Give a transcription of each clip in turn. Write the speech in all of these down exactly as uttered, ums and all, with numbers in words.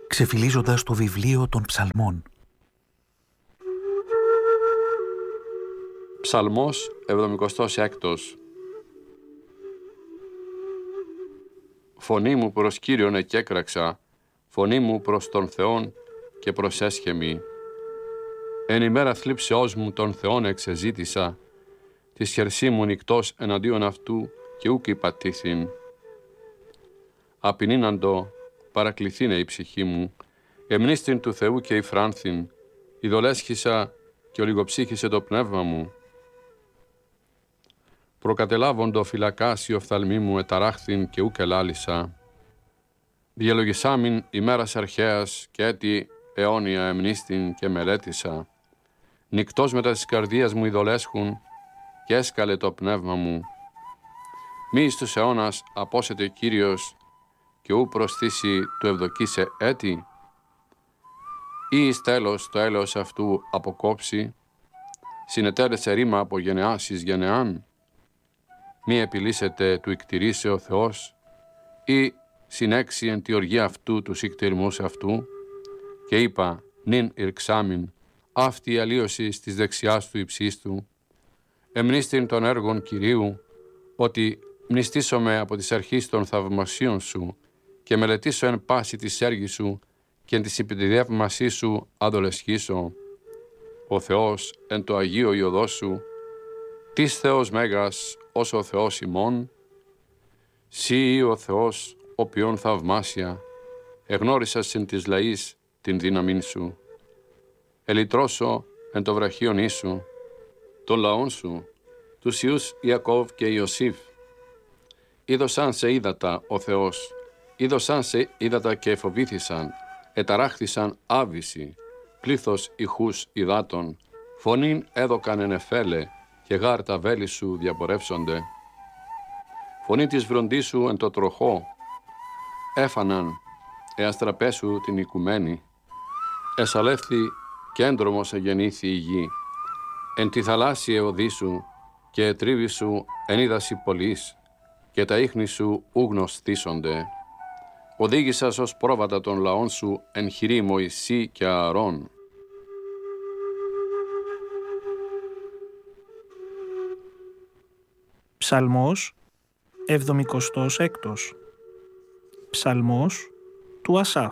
ξεφυλίζοντας το βιβλίο των ψαλμών. Ψαλμός εβδομηκοστός έκτος. Φωνή μου προς Κύριον εκέκραξα, φωνή μου προς τον Θεόν και προσέσχεμη. Εν ημέρα θλίψεώς μου τον Θεόν εξεζήτησα, της χερσί μου νυκτός εναντίον αυτού και ούκ υπατήθην. Απεινήναντο παρακληθήνε η ψυχή μου, εμνίστην του Θεού και υφράνθην, ειδολέσχησα και ολιγοψύχησε το πνεύμα μου. Προκατελάβοντο φυλακάς η οφθαλμή μου εταράχθην και ούκ ελάλησα. Διαλογισάμην ημέρας αρχαίας και έτη αιώνια εμνίστην και μελέτησα. Νυκτός μετά της καρδίας μου ειδολέσχουν και έσκαλε το πνεύμα μου. Μη εις τους αιώνας απόσεται ο Κύριος και ου προσθήσει του ευδοκίσε έτη. Ή εις τέλος το έλεος αυτού αποκόψει, συνετέλεσε ρήμα από γενεάς εις γενεάν. Μη επιλύσετε του ικτηρίσε ο Θεός ή συνέξει εν τη οργή αυτού τους ικτηρμούς αυτού και είπα νυν ηρξάμιν αυτή η αλλίωση της δεξιάς του υψίστου. Εμνίστην των έργων Κυρίου ότι μνηστήσομαι από τις αρχής των θαυμασίων σου και μελετήσω εν πάση της έργης σου και εν της επιτιδεύμασής σου αδολεσχήσω. Ο Θεός εν το Αγίο Ιωδό σου, της Θεός Μέγας ως ο Θεός ημών, σύ ο Θεός οποίον θαυμάσια, εγνώρισας συν της λαής την δύναμήν σου. Ελυτρώσω εν το βραχίον ίσου, των λαών σου, τους ιούς Ιακώβ και Ιωσήφ. Είδωσαν σε ύδατα ο Θεός, είδωσαν σε ύδατα και εφοβήθησαν, εταράχθησαν άβυση, πλήθος ηχούς υδάτων, φωνήν έδωκαν εν εφέλε, και γάρ τα βέλη σου διαπορεύσονται. Φωνή της βροντίσου εν το τροχό, έφαναν εαστραπέσου την οικουμένη, εσαλεύθη και έντρομος εγεννήθη η γη, εν τη θαλάσσια οδύσου και ετρίβη σου εν είδαση πολλής, και τα ίχνη σου ου γνωστήσονται. Οδήγησας ως πρόβατα των λαών σου εν χειρή Μωυσή και Ααρών. Ψαλμός εβδομηκοστός έκτος. Ψαλμός του Ασάφ.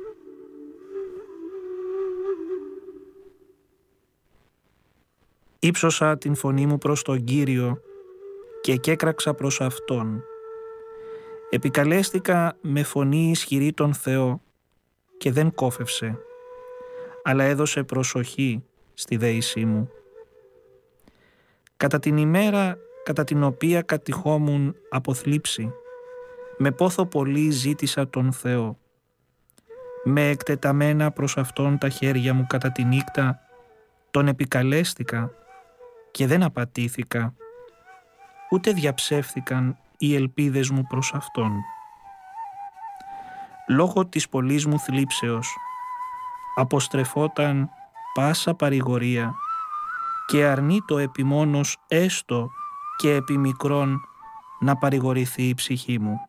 Ήψωσα την φωνή μου προς τον Κύριο και εκέκραξα προς Αυτόν. Επικαλέστηκα με φωνή ισχυρή τον Θεό και δεν κόφευσε, αλλά έδωσε προσοχή στη δέησή μου. Κατά την ημέρα κατά την οποία κατηχόμουν από θλίψη, με πόθο πολύ ζήτησα τον Θεό. Με εκτεταμένα προς Αυτόν τα χέρια μου κατά τη νύχτα, τον επικαλέστηκα και δεν απατήθηκα, ούτε διαψεύθηκαν οι ελπίδες μου προς Αυτόν. Λόγω της πολλής μου θλίψεως, αποστρεφόταν πάσα παρηγορία και αρνεί το επιμόνος έστω και επί μικρόν να παρηγορηθεί η ψυχή μου.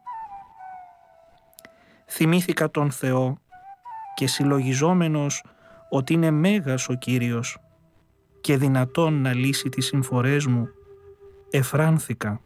Θυμήθηκα τον Θεό και συλλογιζόμενος ότι είναι μέγας ο Κύριος και δυνατόν να λύσει τις συμφορές μου, εφράνθηκα.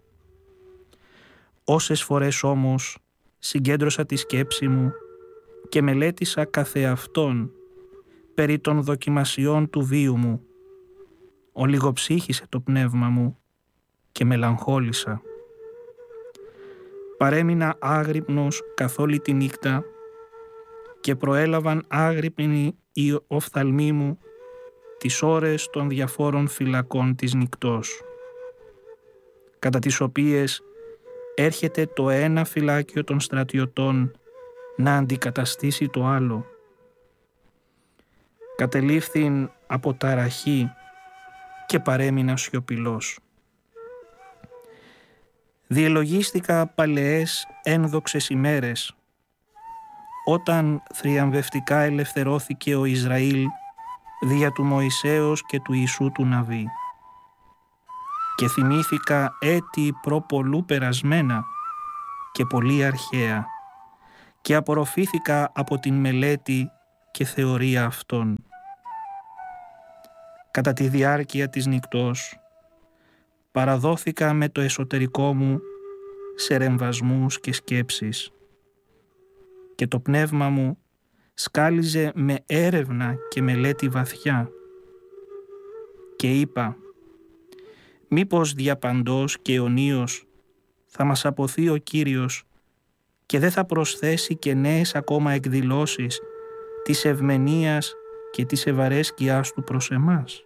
Όσες φορές όμως συγκέντρωσα τη σκέψη μου και μελέτησα καθεαυτόν περί των δοκιμασιών του βίου μου, ολιγοψύχησε το πνεύμα μου και μελαγχόλησα. Παρέμεινα άγρυπνος καθ' όλη τη νύχτα και προέλαβαν άγρυπνοι οι οφθαλμοί μου τις ώρες των διαφόρων φυλακών της νυκτός, κατά τις οποίες έρχεται το ένα φυλάκιο των στρατιωτών να αντικαταστήσει το άλλο. Κατελήφθην από ταραχή και παρέμεινα σιωπηλός. Διελογίστηκα παλαιές ένδοξες ημέρες, όταν θριαμβευτικά ελευθερώθηκε ο Ισραήλ δια του Μωυσέως και του Ιησού του Ναβί. Και θυμήθηκα έτη προπολού περασμένα και πολύ αρχαία και απορροφήθηκα από την μελέτη και θεωρία αυτών. Κατά τη διάρκεια της νυκτός παραδόθηκα με το εσωτερικό μου σε ρεμβασμούς και σκέψεις και το πνεύμα μου σκάλιζε με έρευνα και μελέτη βαθιά και είπα μήπως διαπαντός και αιωνίως θα μας αποθεί ο Κύριος και δεν θα προσθέσει και νέες ακόμα εκδηλώσεις της ευμενίας και της ευαρέσκειάς του προς εμάς.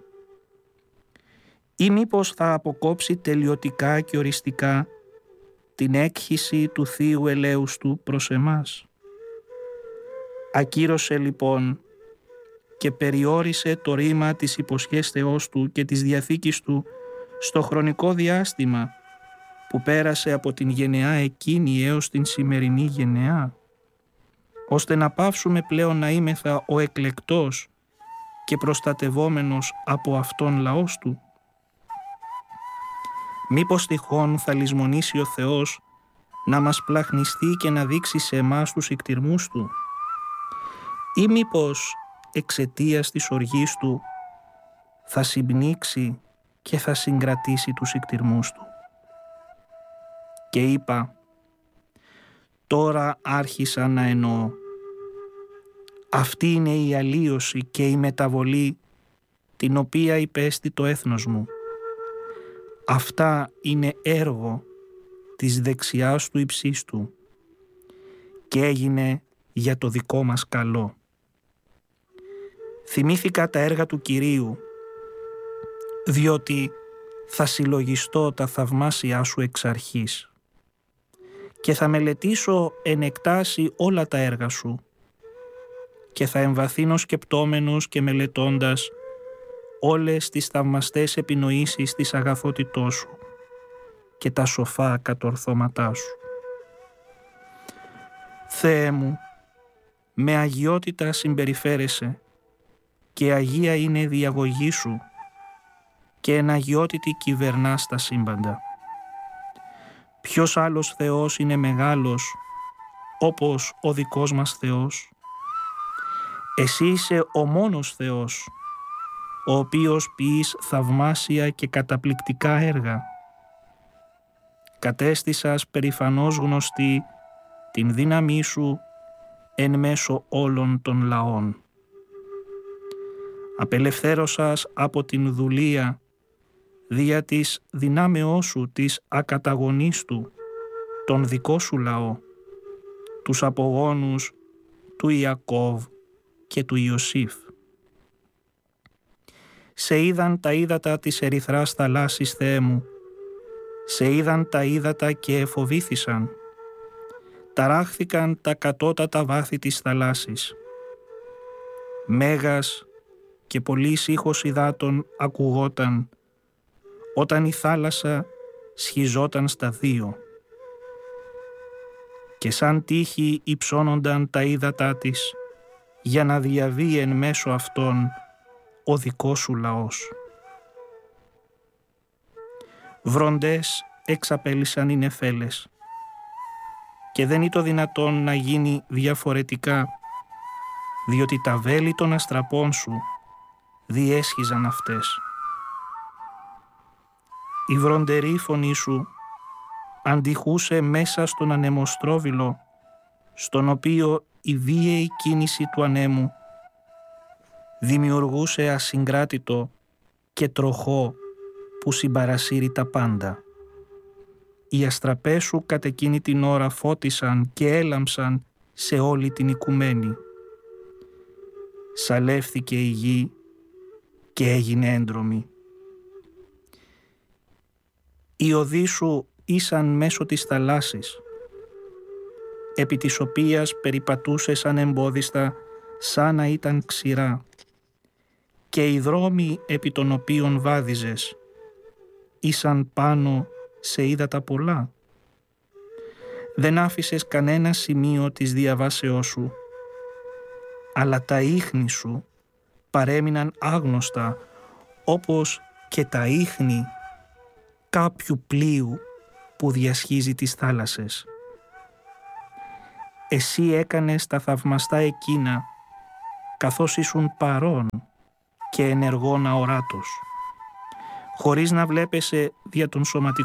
Ή μήπως θα αποκόψει τελειωτικά και οριστικά την έκχυση του Θείου ελέους του προς εμάς. Ακύρωσε λοιπόν και περιόρισε το ρήμα της υποσχέσεώς του και της διαθήκης του στο χρονικό διάστημα που πέρασε από την γενεά εκείνη έως την σημερινή γενεά, ώστε να πάυσουμε πλέον να είμεθα ο εκλεκτός και προστατευόμενος από αυτόν λαός του. Μήπως τυχόν θα λησμονήσει ο Θεός να μας πλαχνιστεί και να δείξει σε εμάς τους εκτιρμούς του, ή μήπως εξαιτίας της οργής του θα συμπνίξει και θα συγκρατήσει τους εκτιρμούς του. Και είπα, τώρα άρχισα να εννοώ. Αυτή είναι η αλλίωση και η μεταβολή την οποία υπέστη το έθνος μου. Αυτά είναι έργο της δεξιάς του υψίστου και έγινε για το δικό μας καλό. Θυμήθηκα τα έργα του Κυρίου, διότι θα συλλογιστώ τα θαυμάσια σου εξ αρχής και θα μελετήσω εν εκτάσει όλα τα έργα σου και θα εμβαθύνω σκεπτόμενος και μελετώντας όλες τις θαυμαστές επινοήσεις της αγαθότητός σου και τα σοφά κατορθώματά σου. Θεέ μου, με αγιότητα συμπεριφέρεσαι και αγία είναι η διαγωγή σου και εν αγιότητη κυβερνάς τα σύμπαντα. Ποιος άλλος Θεός είναι μεγάλος όπως ο δικός μας Θεός? Εσύ είσαι ο μόνος Θεός, ο οποίος ποιείς θαυμάσια και καταπληκτικά έργα. Κατέστησας περηφανώς γνωστή την δύναμή σου εν μέσω όλων των λαών. Απελευθέρωσας από την δουλεία δια της δυνάμεώς σου της ακαταγωνίστου τον δικό σου λαό, τους απογόνους του Ιακώβ και του Ιωσήφ. Σε είδαν τα ύδατα της ερυθράς θαλάσσης, Θεέ μου, σε είδαν τα ύδατα και εφοβήθησαν. Ταράχθηκαν τα κατώτατα βάθη της θαλάσσης. Μέγας και πολύς ήχος υδάτων ακουγόταν, όταν η θάλασσα σχιζόταν στα δύο. Και σαν τείχη υψώνονταν τα ύδατά της, για να διαβεί εν μέσω αυτών ο δικός σου λαός. Βροντές εξαπέλυσαν οι νεφέλες και δεν είναι δυνατόν να γίνει διαφορετικά, διότι τα βέλη των αστραπών σου διέσχιζαν αυτές. Η βροντερή φωνή σου αντιχούσε μέσα στον ανεμοστρόβιλο, στον οποίο η βίαιη κίνηση του ανέμου δημιουργούσε ασυγκράτητο και τροχό που συμπαρασύρει τα πάντα. Οι αστραπές σου κατ' εκείνη την ώρα φώτισαν και έλαμψαν σε όλη την οικουμένη. Σαλεύθηκε η γη και έγινε έντρομη. Οι οδοί σου ήσαν μέσω της θαλάσσης, επί της οποίας περιπατούσες ανεμπόδιστα σαν να ήταν ξηρά, και οι δρόμοι επί των οποίων βάδιζες ήσαν πάνω σε ύδατα πολλά. Δεν άφησες κανένα σημείο της διαβάσεώς σου, αλλά τα ίχνη σου παρέμειναν άγνωστα, όπως και τα ίχνη κάποιου πλοίου που διασχίζει τις θάλασσες. Εσύ έκανες τα θαυμαστά εκείνα, καθώς ήσουν παρών και ενεργόν αοράτος, χωρίς να βλέπεσαι δια των σωματικών